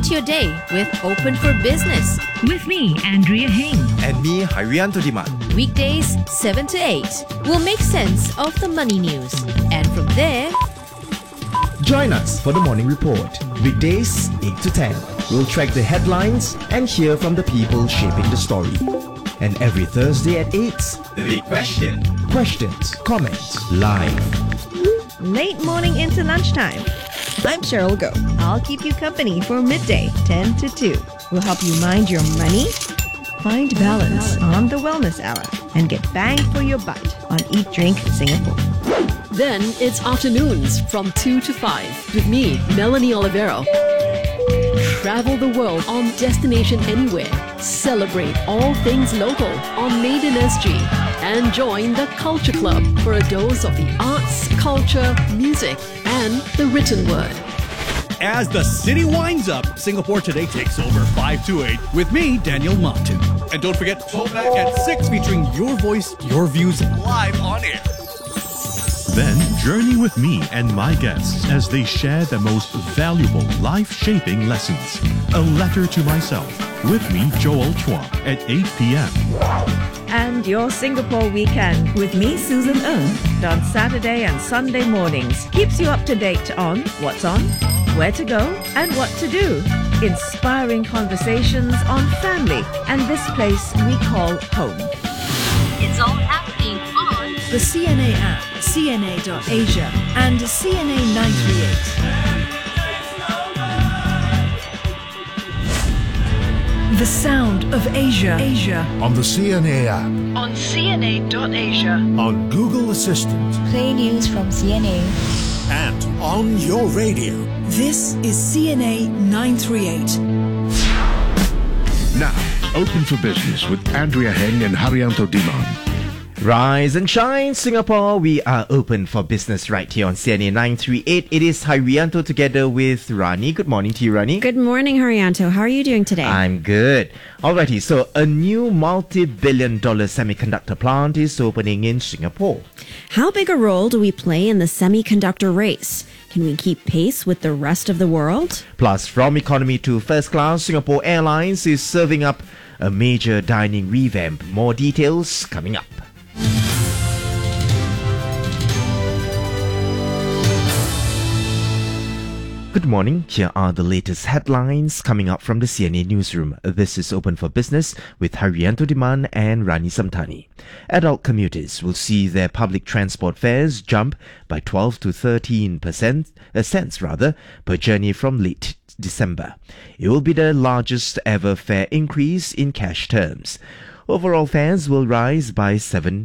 Start your day with Open for Business. With me, Andrea Heng. And me, Haryanto Diman. Weekdays 7 to 8. We'll make sense of the money news. And from there, join us for the Morning Report. Weekdays 8 to 10. We'll track the headlines and hear from the people shaping the story. And every Thursday at 8, The Big Question. questions, comments, live. Late morning into lunchtime. I'm Cheryl Go. I'll keep you company for midday, 10 to 2. We'll help you mind your money, find balance on the Wellness Hour, and get bang for your buck on Eat Drink Singapore. Then it's afternoons from 2 to 5 with me, Melanie Olivero. Travel the world on Destination Anywhere. Celebrate all things local on Made in SG. And join the Culture Club for a dose of the arts, culture, music, and the written word. As the city winds up, Singapore Today takes over 5 to 8 with me, Daniel Martin. And don't forget, Throwback at 6 featuring your voice, your views live on air. Then journey with me and my guests as they share the most valuable life-shaping lessons. A Letter to Myself with me, Joel Chua, at 8 p.m. And your Singapore weekend with me, Susan Ng, on Saturday and Sunday mornings. Keeps you up to date on what's on, where to go, and what to do. Inspiring conversations on family and this place we call home. it's all happening on The CNA app, CNA.Asia, and CNA 938. The sound of Asia. On the CNA app, On CNA.Asia. on Google Assistant, Play news from CNA. and on your radio. This is CNA 938. Now, Open for Business with Andrea Heng and Haryanto Diman. Rise and shine, Singapore. We are open for business right here on CNA 938. It is Haryanto together with Rani. Good morning to you, Rani. Good morning, Haryanto. How are you doing today? I'm good. Alrighty, so a new multi-billion-dollar semiconductor plant is opening in Singapore. How big a role do we play in the semiconductor race? Can we keep pace with the rest of the world? Plus, from economy to first class, Singapore Airlines is serving up a major dining revamp. More details coming up. Good morning. Here are the latest headlines coming up from the CNA newsroom. This is Open for Business with Haryanto Diman and Rani Samtani. Adult commuters will see their public transport fares jump by 12 to 13% cents per journey from late December. It will be the largest ever fare increase in cash terms. Overall fares will rise by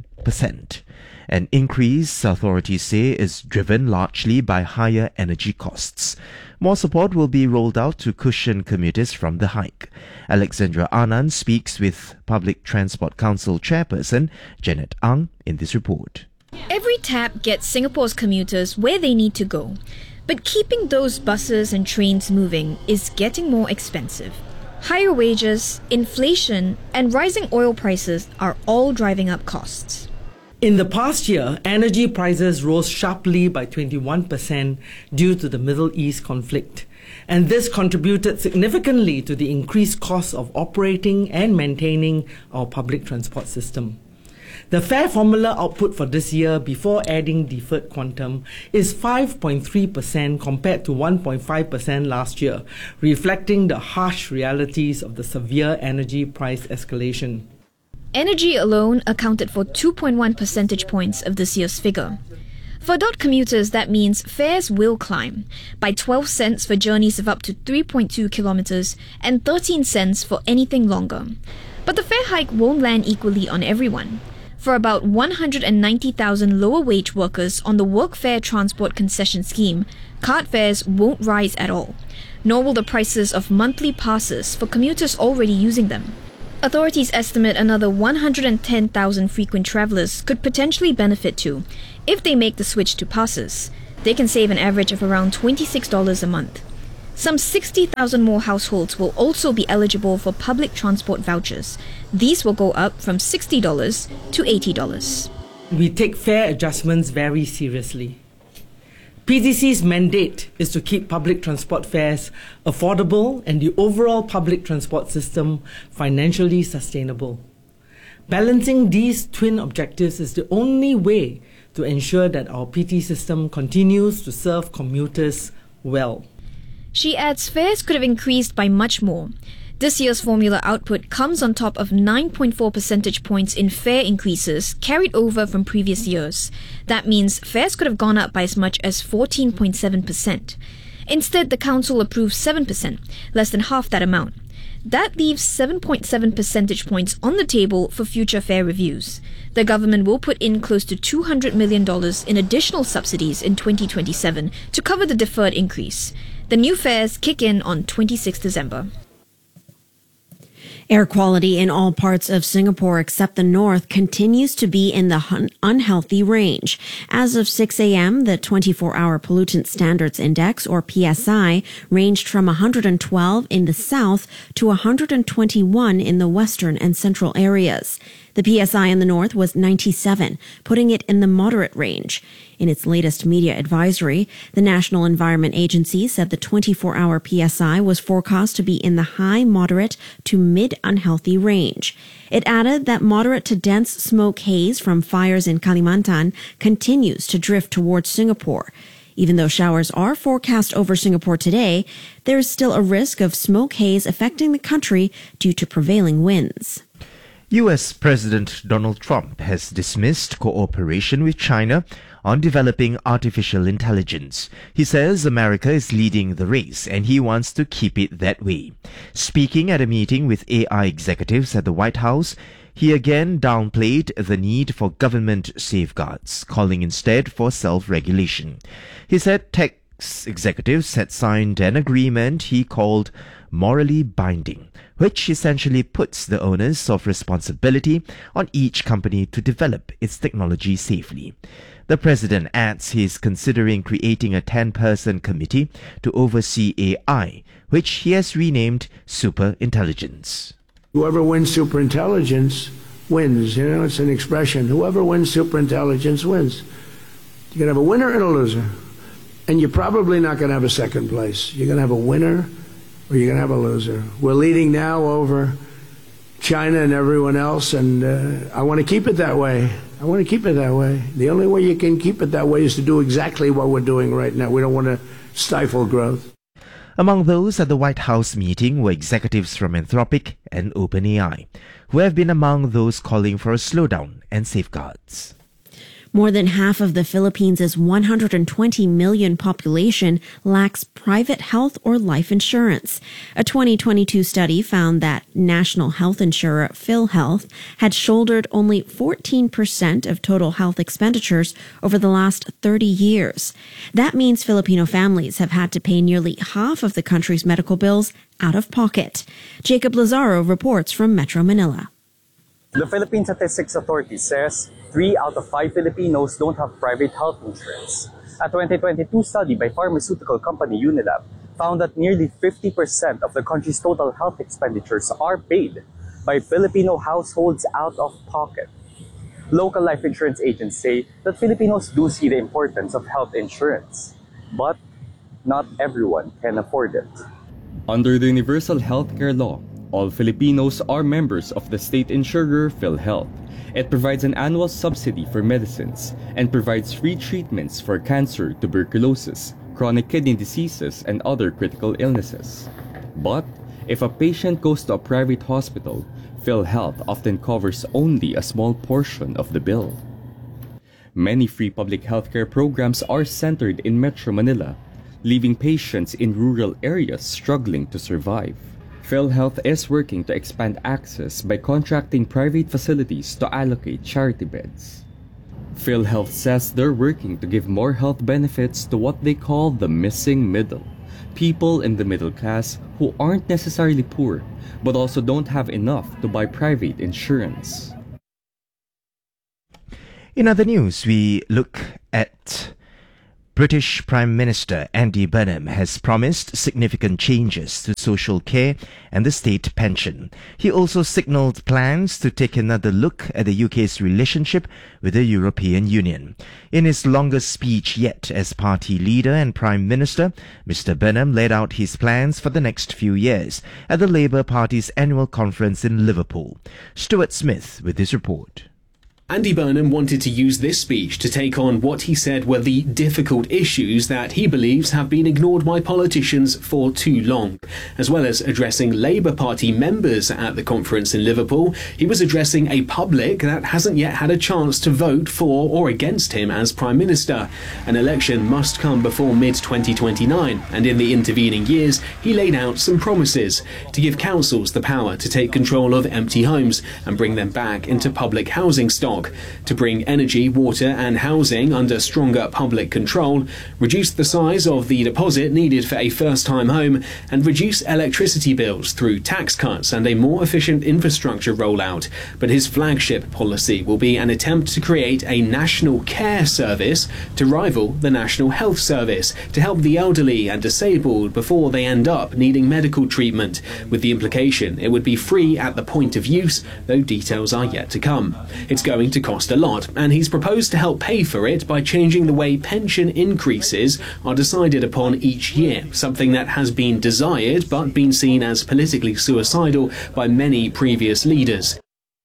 7%. An increase, authorities say, is driven largely by higher energy costs. More support will be rolled out to cushion commuters from the hike. Alexandra Anand speaks with Public Transport Council Chairperson Janet Ang in this report. Every tap gets Singapore's commuters where they need to go. But keeping those buses and trains moving is getting more expensive. Higher wages, inflation, and rising oil prices are all driving up costs. In the past year, energy prices rose sharply by 21% due to the Middle East conflict. And this contributed significantly to the increased cost of operating and maintaining our public transport system. The fare formula output for this year before adding deferred quantum is 5.3% compared to 1.5% last year, reflecting the harsh realities of the severe energy price escalation. Energy alone accounted for 2.1 percentage points of this year's figure. For adult commuters, that means fares will climb by 12 cents for journeys of up to 3.2 kilometers and 13 cents for anything longer. But the fare hike won't land equally on everyone. For about 190,000 lower wage workers on the Workfare Transport Concession Scheme, card fares won't rise at all, nor will the prices of monthly passes for commuters already using them. Authorities estimate another 110,000 frequent travellers could potentially benefit too if they make the switch to passes. They can save an average of around $26 a month. Some 60,000 more households will also be eligible for public transport vouchers. These will go up from $60 to $80. We take fare adjustments very seriously. PTC's mandate is to keep public transport fares affordable and the overall public transport system financially sustainable. Balancing these twin objectives is the only way to ensure that our PT system continues to serve commuters well. She adds fares could have increased by much more. This year's formula output comes on top of 9.4 percentage points in fare increases carried over from previous years. That means fares could have gone up by as much as 14.7%. Instead, the council approved 7%, less than half that amount. That leaves 7.7 percentage points on the table for future fare reviews. The government will put in close to $200 million in additional subsidies in 2027 to cover the deferred increase. The new fares kick in on 26 December. Air quality in all parts of Singapore except the north continues to be in the unhealthy range. As of 6 a.m., the 24-hour Pollutant Standards Index, or PSI, ranged from 112 in the south to 121 in the western and central areas. The PSI in the north was 97, putting it in the moderate range. In its latest media advisory, the National Environment Agency said the 24-hour PSI was forecast to be in the high moderate to mid unhealthy range. It added that moderate to dense smoke haze from fires in Kalimantan continues to drift towards Singapore. Even though showers are forecast over Singapore today, there is still a risk of smoke haze affecting the country due to prevailing winds. U.S. President Donald Trump has dismissed cooperation with China on developing artificial intelligence. He says America is leading the race and he wants to keep it that way. Speaking at a meeting with AI executives at the White House, he again downplayed the need for government safeguards, calling instead for self-regulation. He said tech executives had signed an agreement he called morally binding, which essentially puts the onus of responsibility on each company to develop its technology safely. The president adds he is considering creating a 10-person committee to oversee AI, which he has renamed Superintelligence. Whoever wins superintelligence wins. You know, it's an expression. Whoever wins superintelligence wins. You're going to have a winner and a loser. And you're probably not going to have a second place. You're going to have a winner or you're going to have a loser. We're leading now over China and everyone else, and I want to keep it that way. I want to keep it that way. The only way you can keep it that way is to do exactly what we're doing right now. We don't want to stifle growth. Among those at the White House meeting were executives from Anthropic and OpenAI, who have been among those calling for a slowdown and safeguards. More than half of the Philippines' 120 million population lacks private health or life insurance. A 2022 study found that national health insurer PhilHealth had shouldered only 14% of total health expenditures over the last 30 years. That means Filipino families have had to pay nearly half of the country's medical bills out of pocket. Jacob Lazaro reports from Metro Manila. The Philippine Statistics Authority says 3 out of 5 Filipinos don't have private health insurance. A 2022 study by pharmaceutical company Unilab found that nearly 50% of the country's total health expenditures are paid by Filipino households out of pocket. Local life insurance agents say that Filipinos do see the importance of health insurance, but not everyone can afford it. Under the Universal Healthcare Law, all Filipinos are members of the state insurer PhilHealth. It provides an annual subsidy for medicines and provides free treatments for cancer, tuberculosis, chronic kidney diseases, and other critical illnesses. But if a patient goes to a private hospital, PhilHealth often covers only a small portion of the bill. Many free public healthcare programs are centered in Metro Manila, leaving patients in rural areas struggling to survive. PhilHealth is working to expand access by contracting private facilities to allocate charity beds. PhilHealth says they're working to give more health benefits to what they call the missing middle, people in the middle class who aren't necessarily poor, but also don't have enough to buy private insurance. In other news, we look at British Prime Minister Andy Burnham has promised significant changes to social care and the state pension. He also signalled plans to take another look at the UK's relationship with the European Union. In his longest speech yet as party leader and Prime Minister, Mr. Burnham laid out his plans for the next few years at the Labour Party's annual conference in Liverpool. Stuart Smith with this report. Andy Burnham wanted to use this speech to take on what he said were the difficult issues that he believes have been ignored by politicians for too long. As well as addressing Labour Party members at the conference in Liverpool, he was addressing a public that hasn't yet had a chance to vote for or against him as Prime Minister. An election must come before mid-2029, and in the intervening years, he laid out some promises to give councils the power to take control of empty homes and bring them back into public housing stock, to bring energy, water and housing under stronger public control, reduce the size of the deposit needed for a first-time home, and reduce electricity bills through tax cuts and a more efficient infrastructure rollout. But his flagship policy will be an attempt to create a national care service to rival the National Health Service, to help the elderly and disabled before they end up needing medical treatment, with the implication it would be free at the point of use, though details are yet to come. It's going to cost a lot, and he's proposed to help pay for it by changing the way pension increases are decided upon each year, something that has been desired but been seen as politically suicidal by many previous leaders.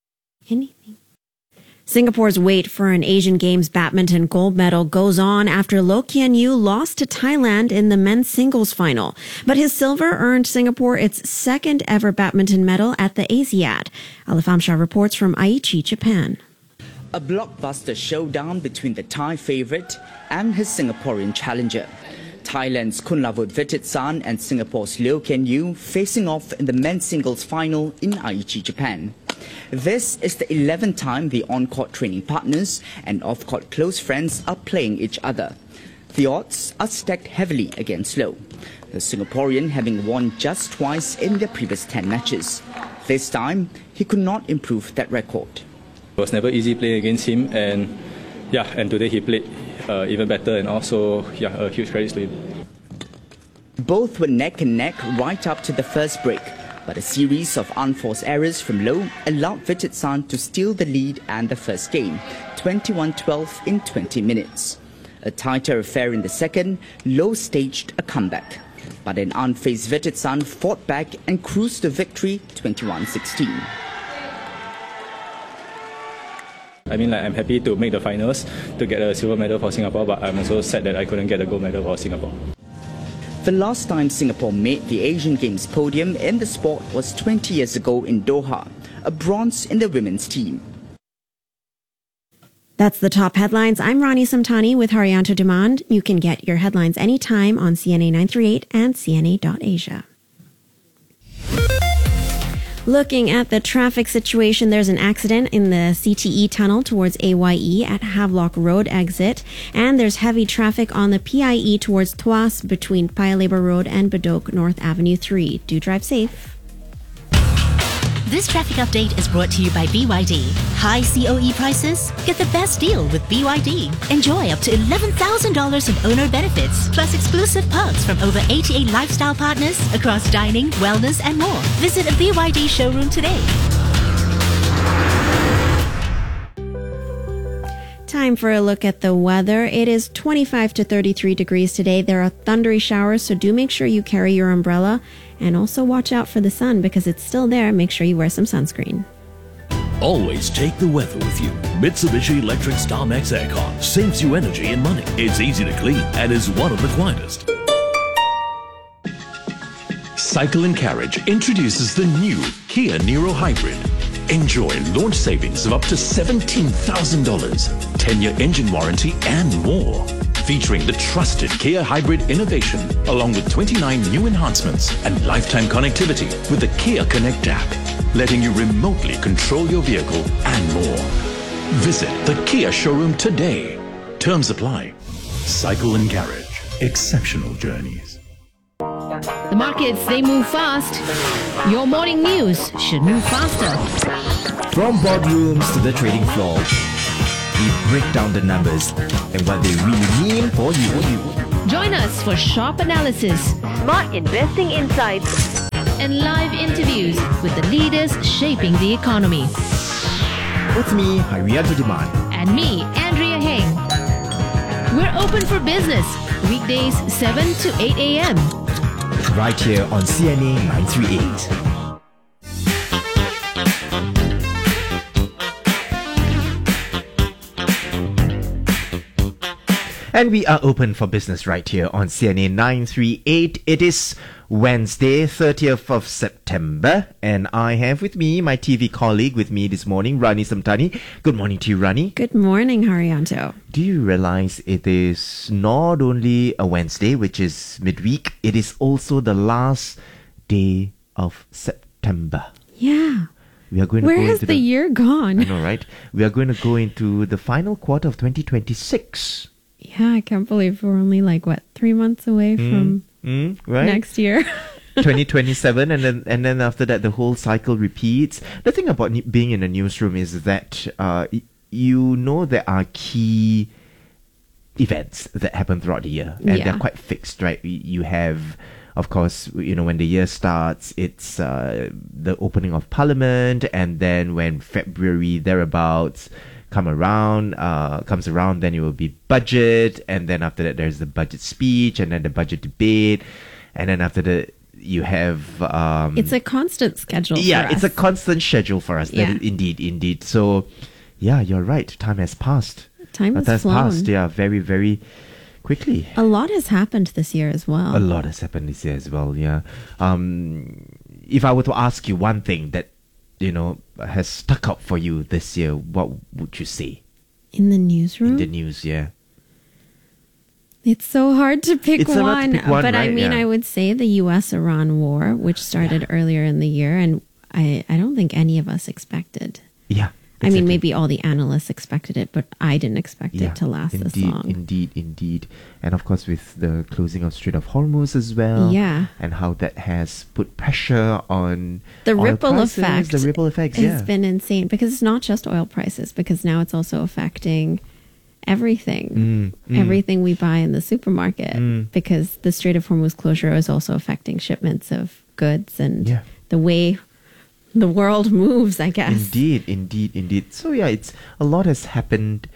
Singapore's wait for an Asian Games badminton gold medal goes on after Loh Kian Yew lost to Thailand in the men's singles final. But his silver earned Singapore its second ever badminton medal at the Asiad. Alifam Shah reports from Aichi, Japan. A blockbuster showdown between the Thai favourite and his Singaporean challenger. Thailand's Kunlavut Vichitsan and Singapore's Loh Kian Yew facing off in the men's singles final in Aichi, Japan. This is the 11th time the on-court training partners and off-court close friends are playing each other. The odds are stacked heavily against Loh, the Singaporean having won just twice in their previous 10 matches. This time, he could not improve that record. It was never easy playing against him, and today he played even better, and also a huge credit to him. Both were neck and neck right up to the first break, but a series of unforced errors from Loh allowed Vichitsan to steal the lead and the first game, 21-12 in 20 minutes. A tighter affair in the second, Loh staged a comeback, but an unfazed Vichitsan fought back and cruised to victory 21-16. I'm happy to make the finals to get a silver medal for Singapore, but I'm also sad that I couldn't get a gold medal for Singapore. The last time Singapore made the Asian Games podium in the sport was 20 years ago in Doha, a bronze in the women's team. That's the top headlines. I'm Rani Samtani with Haryanto Demand. You can get your headlines anytime on CNA 938 and CNA.Asia. Looking at the traffic situation, there's an accident in the CTE tunnel towards AYE at Havelock Road exit, and there's heavy traffic on the PIE towards Tuas between Paya Lebar Road and Bedok North Avenue 3. Do drive safe. This traffic update is brought to you by BYD. High COE prices? Get the best deal with BYD. Enjoy up to $11,000 in owner benefits, plus exclusive perks from over 88 lifestyle partners across dining, wellness, and more. Visit a BYD showroom today. Time for a look at the weather. It is 25 to 33 degrees today. There are thundery showers, so do make sure you carry your umbrella. And also watch out for the sun because it's still there. Make sure you wear some sunscreen. Always take the weather with you. Mitsubishi Electric StarMax Aircon saves you energy and money. It's easy to clean and is one of the quietest. Cycle & Carriage introduces the new Kia Niro Hybrid. Enjoy launch savings of up to $17,000, 10-year engine warranty and more. Featuring the trusted Kia Hybrid innovation, along with 29 new enhancements and lifetime connectivity with the Kia Connect app, letting you remotely control your vehicle and more. Visit the Kia showroom today. Terms apply. Cycle & Garage. Exceptional journeys. The markets, they move fast. Your morning news should move faster. From boardrooms to the trading floor, we break down the numbers and what they really mean for you. Join us for sharp analysis, smart investing insights, and live interviews with the leaders shaping the economy. With me, Harianto Diman. And me, Andrea Heng. We're open for business, weekdays 7 to 8 a.m. Right here on CNA 938. And we are open for business right here on CNA 938. It is Wednesday, 30th of September, and I have with me my TV colleague with me this morning, Rani Samtani. Good morning to you, Rani. Good morning, Harianto. Do you realize it is not only a Wednesday, which is midweek, it is also the last day of September. Yeah. We are going Where to go has into the year gone? I know, right? We are going to go into the final quarter of 2026. Yeah, I can't believe we're only 3 months away from right? next year. 2027, and then after that the whole cycle repeats. The thing about being in a newsroom is that there are key events that happen throughout the year, and they're quite fixed, right? You have, of course, when the year starts, it's the opening of Parliament, and then when February thereabouts comes around, then it will be budget, and then after that there's the budget speech, and then the budget debate, and then after that you have it's a constant schedule for us. It's a constant schedule for us. Yeah. Indeed. So yeah, you're right, time has passed. Time has flown. Very, very quickly. A lot has happened this year as well. A lot has happened this year as well, yeah. If I were to ask you one thing that has stuck out for you this year, what would you say? In the newsroom? In the news, yeah. It's so hard to pick one. But right? I mean, I would say the US-Iran war, which started earlier in the year, and I don't think any of us expected. Yeah. Exactly. I mean, maybe all the analysts expected it, but I didn't expect it to last this long. Indeed. And of course, with the closing of Strait of Hormuz as well. Yeah. And how that has put pressure on the ripple prices, effect. The ripple effects, has been insane, because it's not just oil prices, because now it's also affecting everything. Everything we buy in the supermarket, because the Strait of Hormuz closure is also affecting shipments of goods and the way the world moves, I guess. Indeed. So yeah, a lot has happened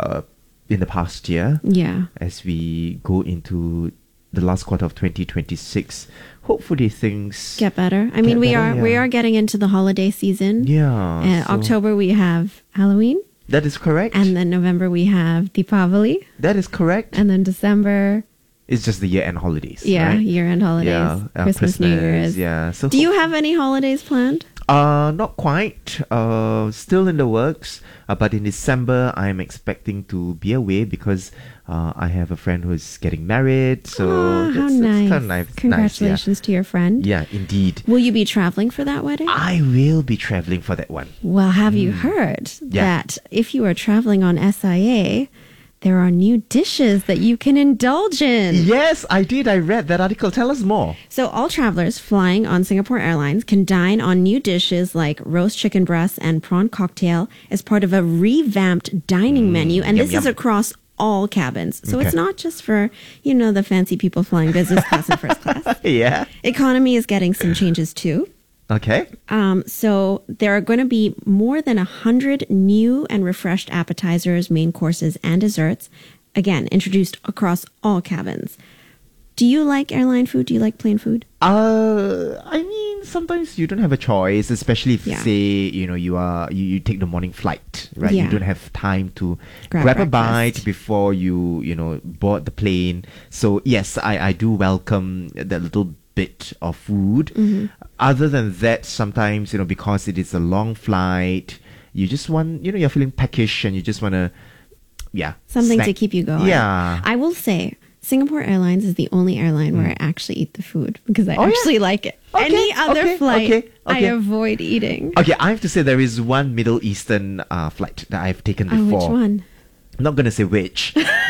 in the past year. Yeah. As we go into the last quarter of 2026, hopefully things get better. I mean, we are getting into the holiday season. Yeah. October we have Halloween. That is correct. And then November we have Deepavali. That is correct. And then December, it's just the year-end holidays. Yeah, right? year-end holidays. Yeah, Christmas, New Year's. Yeah. So do you have any holidays planned? Not quite. Still in the works. But in December, I'm expecting to be away because I have a friend who's getting married. So how it's nice! Kind of nice. Congratulations to your friend. Yeah, indeed. Will you be traveling for that wedding? I will be traveling for that one. Well, have you heard that if you are traveling on SIA, there are new dishes that you can indulge in? Yes, I did. I read that article. Tell us more. So all travelers flying on Singapore Airlines can dine on new dishes like roast chicken breast and prawn cocktail as part of a revamped dining menu. And this is across all cabins. So it's not just for, the fancy people flying business class and first class. Yeah. Economy is getting some changes too. Okay. So there are going to be more than 100 new and refreshed appetizers, main courses, and desserts, again, introduced across all cabins. Do you like airline food? Do you like plain food? I mean, sometimes you don't have a choice, especially if, say, you take the morning flight, right? Yeah. You don't have time to grab a bite before you board the plane. So, yes, I do welcome that little bit of food. Other than that, sometimes, because it is a long flight, you just want, you're feeling peckish and you just want to, something snack. to keep you going. Yeah. I will say, Singapore Airlines is the only airline where I actually eat the food because I actually like it. Any other flight, I avoid eating. Okay, I have to say there is one Middle Eastern flight that I've taken before. Which one? I'm not going to say which.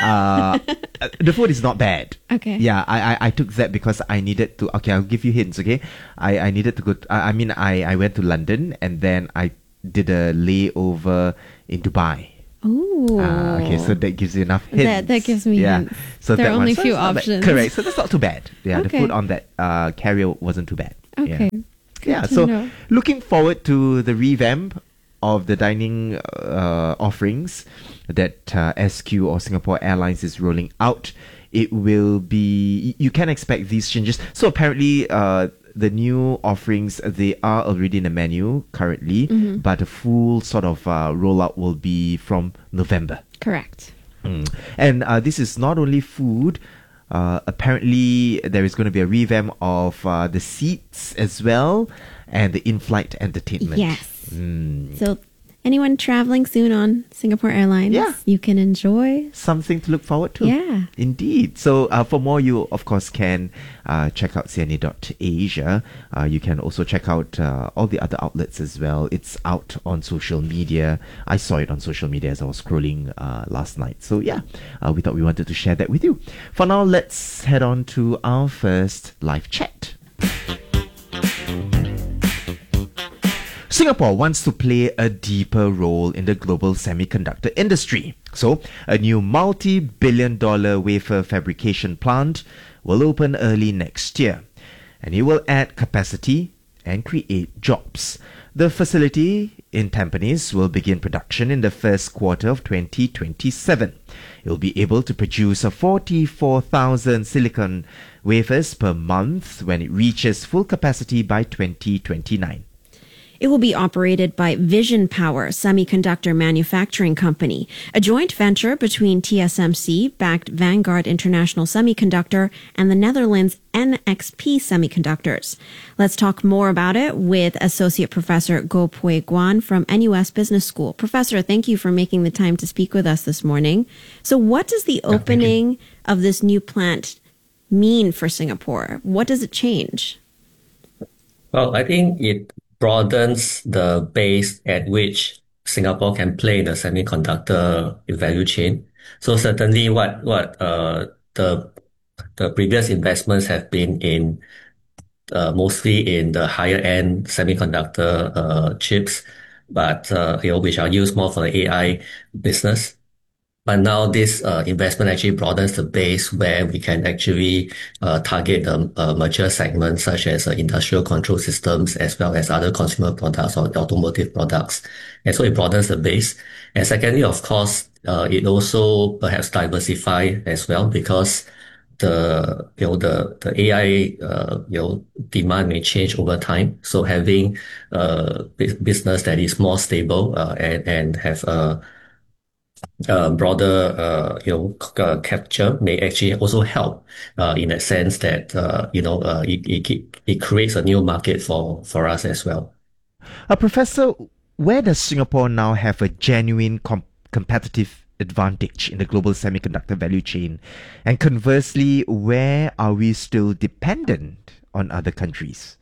The food is not bad. Okay. Yeah, I took that because I needed to... Okay, I'll give you hints, okay? I needed to go... I went to London and then I did a layover in Dubai. Oh. Okay, so that gives you enough hints. That gives me hints. So there that are only one, few it's not bad. options. Correct. So that's not too bad. Yeah, the Okay. food on that carrier wasn't too bad. Okay. Yeah. Good to So know. looking forward to the revamp of the dining offerings that SQ or Singapore Airlines is rolling out. It will be, you can expect these changes. So apparently, the new offerings, they are already in the menu currently, Mhm. but the full sort of rollout will be from November. Correct. And this is not only food. Apparently, there is going to be a revamp of the seats as well, and the in-flight entertainment. Yes. So anyone traveling soon on Singapore Airlines, you can enjoy Something to look forward to. Yeah. Indeed. So for more, you of course can check out CNA.Asia. You can also check out all the other outlets as well. It's out on social media. I saw it on social media as I was scrolling last night. So yeah, we thought we wanted to share that with you. For now, let's head on to our first live chat. Singapore wants to play a deeper role in the global semiconductor industry. So, a new multi-billion-dollar wafer fabrication plant will open early next year, and it will add capacity and create jobs. The facility in Tampines will begin production in the first quarter of 2027. It will be able to produce 44,000 silicon wafers per month when it reaches full capacity by 2029. It will be operated by Vision Power Semiconductor Manufacturing Company, a joint venture between TSMC-backed Vanguard International Semiconductor and the Netherlands NXP Semiconductors. Let's talk more about it with Associate Professor Goh Pui Guan from NUS Business School. Professor, thank you for making the time to speak with us this morning. So what does the opening of this new plant mean for Singapore? What does it change? Well, I think it broadens the base at which Singapore can play in the semiconductor value chain. So certainly the previous investments have been in mostly in the higher end semiconductor chips, but which are used more for the AI business. But now this investment actually broadens the base where we can actually target the mature segments such as industrial control systems as well as other consumer products or automotive products. And so it broadens the base. And secondly, of course, it also perhaps diversify as well because the AI demand may change over time. So having business that is more stable and have broader capture may actually also help in a sense that it creates a new market for us as well. Professor, where does Singapore now have a genuine competitive advantage in the global semiconductor value chain? And conversely, where are we still dependent on other countries?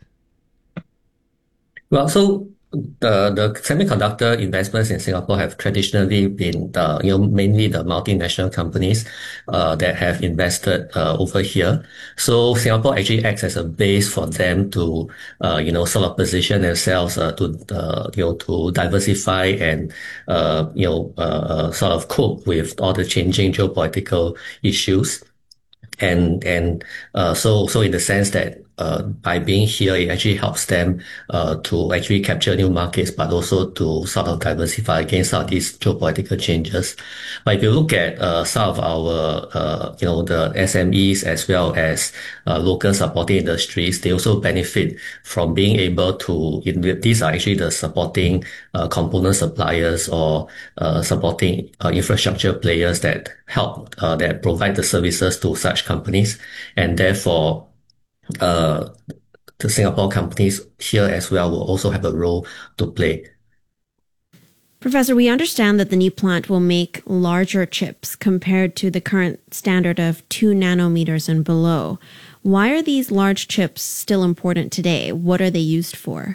Well, so the semiconductor investments in Singapore have traditionally been mainly the multinational companies that have invested over here. So Singapore actually acts as a base for them to sort of position themselves to diversify and sort of cope with all the changing geopolitical issues. And so in the sense that by being here, it actually helps them to actually capture new markets, but also to sort of diversify against some of these geopolitical changes. But if you look at some of our the SMEs as well as local supporting industries, they also benefit from being able to. These are actually the supporting component suppliers or supporting infrastructure players that help that provide the services to such companies, and therefore the Singapore companies here as well will also have a role to play. Professor, we understand that the new plant will make larger chips compared to the current standard of 2 nanometers and below. Why are these large chips still important today? What are they used for?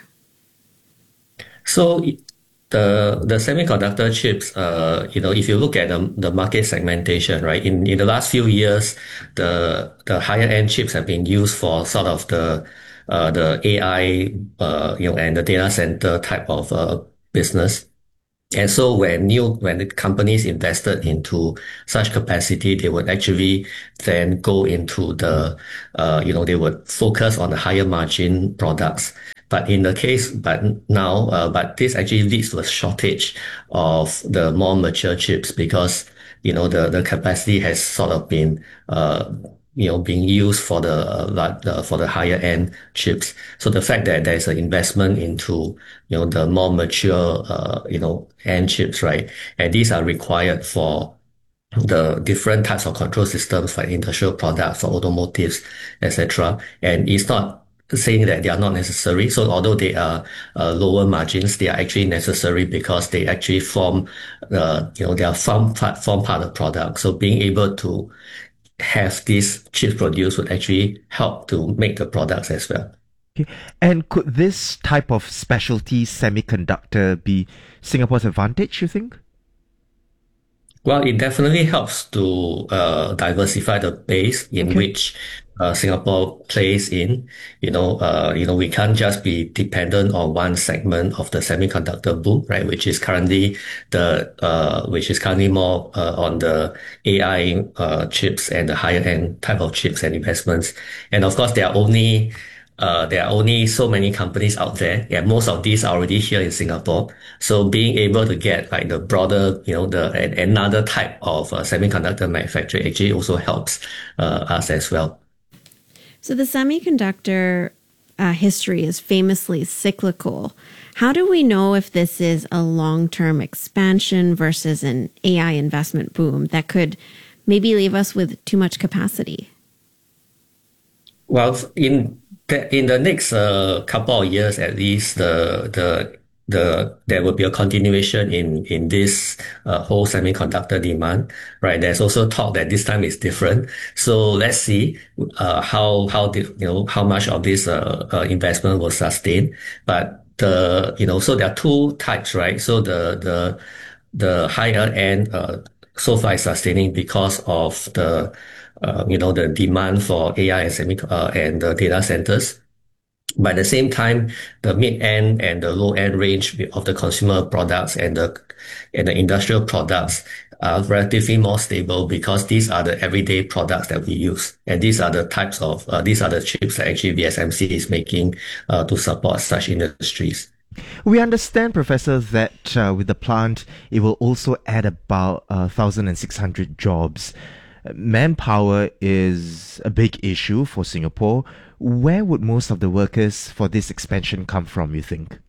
So the semiconductor chips, if you look at the market segmentation, right, in the last few years, the higher end chips have been used for sort of the AI, and the data center type of business. And so when the companies invested into such capacity, they would actually then go into they would focus on the higher margin products. But this actually leads to a shortage of the more mature chips because, the capacity has sort of been, being used for the higher end chips. So the fact that there's an investment into, the more mature, end chips, right? And these are required for the different types of control systems for industrial products, for automotives, etc. And it's not saying that they are not necessary. So although they are lower margins, they are actually necessary because they actually form part of the product. So being able to have these chips produced would actually help to make the products as well. Okay. And could this type of specialty semiconductor be Singapore's advantage, you think? Well, it definitely helps to diversify the base in which Singapore plays in. We can't just be dependent on one segment of the semiconductor boom, right? Which is currently more on the AI chips and the higher end type of chips and investments. And of course, there are only so many companies out there. Yeah, most of these are already here in Singapore. So being able to get like the broader, another type of semiconductor manufacturer actually also helps us as well. So the semiconductor history is famously cyclical. How do we know if this is a long-term expansion versus an AI investment boom that could maybe leave us with too much capacity? Well, in the next couple of years, at least, there will be a continuation in this whole semiconductor demand, right? There's also talk that this time is different. So let's see how much of this investment will sustain. But so there are two types, right? So the higher end so far is sustaining because of the demand for AI and the data centers. But at the same time, the mid-end and the low-end range of the consumer products and the industrial products are relatively more stable because these are the everyday products that we use. And these are the chips that actually VSMC is making to support such industries. We understand, Professor, that with the plant, it will also add about 1,600 jobs. Manpower is a big issue for Singapore. Where would most of the workers for this expansion come from, you think?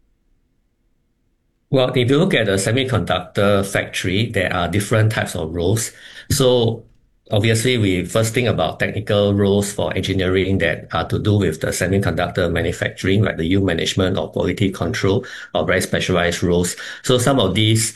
Well, if you look at a semiconductor factory, there are different types of roles. So obviously, we first think about technical roles for engineering that are to do with the semiconductor manufacturing, like the yield management or quality control, or very specialized roles. So some of these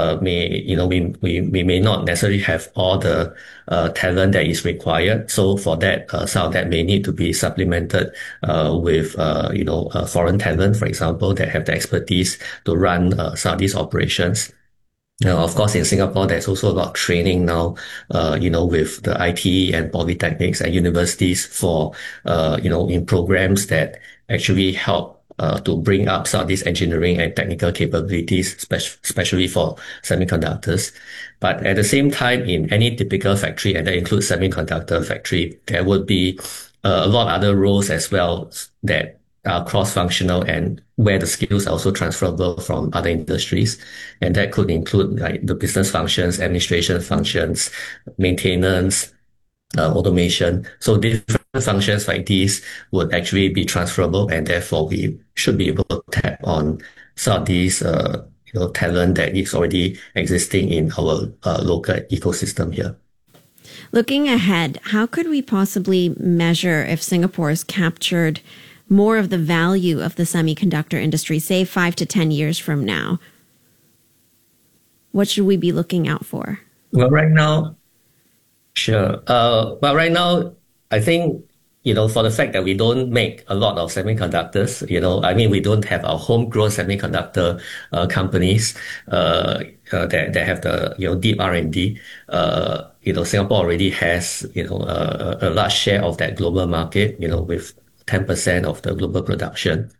we may not necessarily have all the talent that is required. So for that, some of that may need to be supplemented with foreign talent, for example, that have the expertise to run some of these operations. Now, of course, in Singapore, there's also a lot of training now, with the IT and polytechnics and universities for, in programs that actually help to bring up some of these engineering and technical capabilities, especially for semiconductors. But at the same time, in any typical factory, and that includes semiconductor factory, there would be a lot of other roles as well that are cross-functional and where the skills are also transferable from other industries. And that could include like the business functions, administration functions, maintenance, automation. So different functions like these would actually be transferable, and therefore we should be able to tap on some of these talent that is already existing in our local ecosystem here. Looking ahead, how could we possibly measure if Singapore has captured more of the value of the semiconductor industry, say 5 to 10 years from now? What should we be looking out for? Well, right now, sure. Right now, I think, for the fact that we don't make a lot of semiconductors, we don't have our homegrown semiconductor companies that have the deep R&D. Singapore already has a large share of that global market, with 10% of the global production.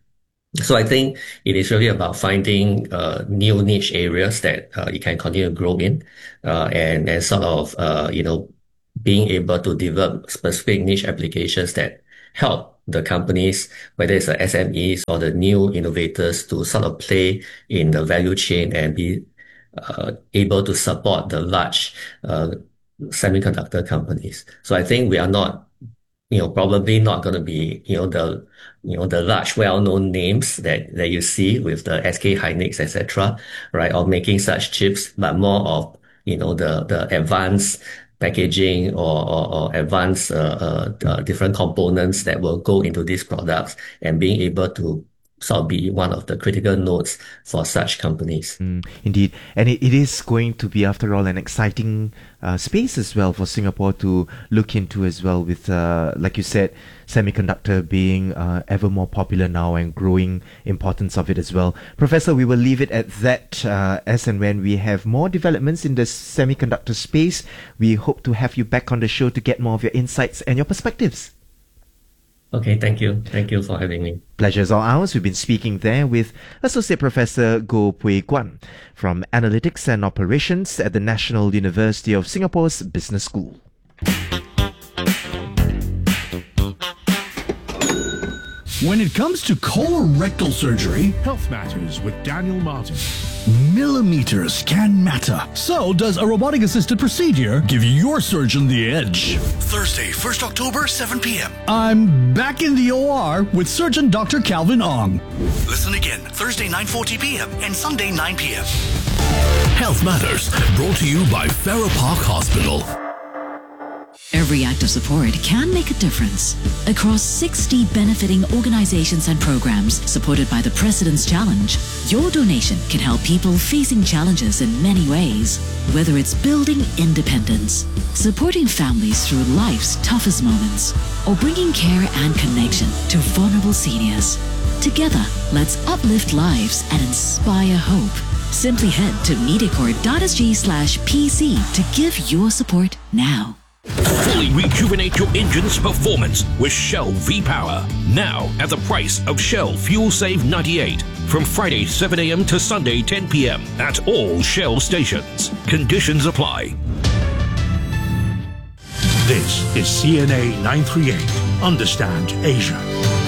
So I think it is really about finding new niche areas that you can continue to grow in, and sort of being able to develop specific niche applications that help the companies, whether it's the SMEs or the new innovators, to sort of play in the value chain and be able to support the large semiconductor companies. So I think we are not, probably not going to be, the large well-known names that you see with the SK Hynix, etc., right, or making such chips, but more of, the advanced packaging or advanced different components that will go into these products, and being able to sort of be one of the critical nodes for such companies. Indeed. And it is going to be, after all, an exciting space as well for Singapore to look into as well, with, like you said, semiconductor being ever more popular now and growing importance of it as well. Professor, we will leave it at that. As and when we have more developments in the semiconductor space, we hope to have you back on the show to get more of your insights and your perspectives. Okay, thank you. Thank you for having me. Pleasure is all ours. We've been speaking there with Associate Professor Goh Pui Guan from Analytics and Operations at the National University of Singapore's Business School. When it comes to colorectal surgery, Health Matters with Daniel Martin. Millimeters can matter. So does a robotic-assisted procedure give your surgeon the edge? Thursday, 1st October, 7 p.m. I'm back in the OR with Surgeon Dr. Calvin Ong. Listen again, Thursday, 9:40 p.m. and Sunday, 9 p.m. Health Matters, brought to you by Farrer Park Hospital. Every act of support can make a difference. Across 60 benefiting organizations and programs supported by the President's Challenge, your donation can help people facing challenges in many ways. Whether it's building independence, supporting families through life's toughest moments, or bringing care and connection to vulnerable seniors. Together, let's uplift lives and inspire hope. Simply head to mediacorp.sg/PC to give your support now. Fully rejuvenate your engine's performance with Shell V-Power. Now at the price of Shell Fuel Save 98. From Friday 7 a.m. to Sunday 10 p.m. at all Shell stations. Conditions apply. This is CNA 938. Understand Asia.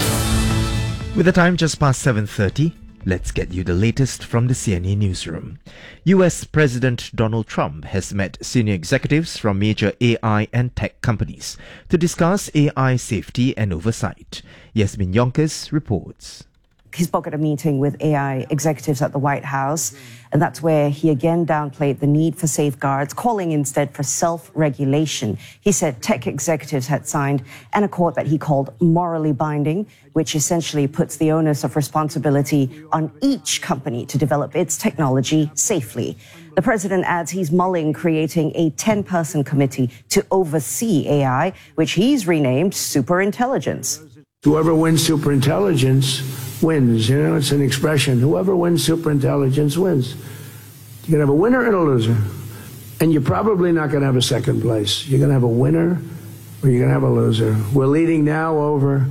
With the time just past 7:30, let's get you the latest from the CNA newsroom. US President Donald Trump has met senior executives from major AI and tech companies to discuss AI safety and oversight. Yasmin Yonkers reports. He spoke at a meeting with AI executives at the White House, and that's where he again downplayed the need for safeguards, calling instead for self-regulation. He said tech executives had signed an accord that he called morally binding, which essentially puts the onus of responsibility on each company to develop its technology safely. The president adds he's mulling creating a 10-person committee to oversee AI, which he's renamed Superintelligence. Whoever wins superintelligence wins. It's an expression. Whoever wins superintelligence wins. You're going to have a winner and a loser. And you're probably not going to have a second place. You're going to have a winner or you're going to have a loser. We're leading now over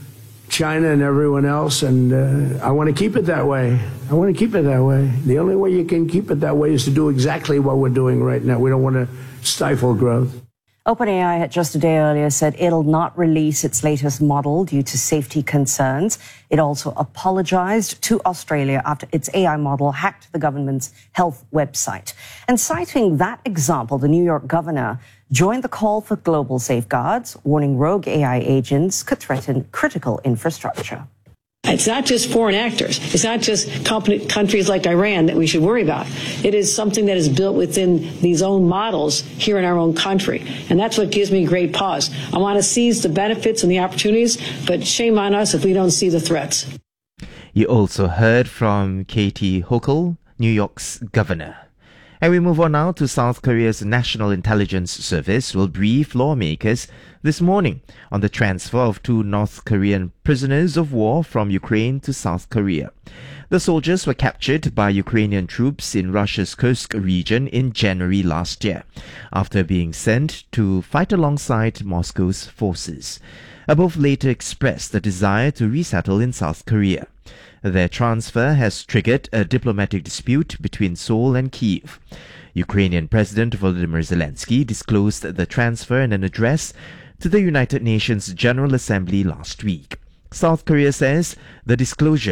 China and everyone else, and I want to keep it that way. I want to keep it that way. The only way you can keep it that way is to do exactly what we're doing right now. We don't want to stifle growth. OpenAI had just a day earlier said it'll not release its latest model due to safety concerns. It also apologized to Australia after its AI model hacked the government's health website. And citing that example, the New York governor joined the call for global safeguards, warning rogue AI agents could threaten critical infrastructure. It's not just foreign actors. It's not just countries like Iran that we should worry about. It is something that is built within these own models here in our own country. And that's what gives me great pause. I want to seize the benefits and the opportunities, but shame on us if we don't see the threats. You also heard from Katie Hochul, New York's governor. And we move on now to South Korea's National Intelligence Service will brief lawmakers this morning on the transfer of 2 North Korean prisoners of war from Ukraine to South Korea. The soldiers were captured by Ukrainian troops in Russia's Kursk region in January last year, after being sent to fight alongside Moscow's forces. Both later expressed the desire to resettle in South Korea. Their transfer has triggered a diplomatic dispute between Seoul and Kyiv. Ukrainian President Volodymyr Zelensky disclosed the transfer in an address to the United Nations General Assembly last week. South Korea says the disclosure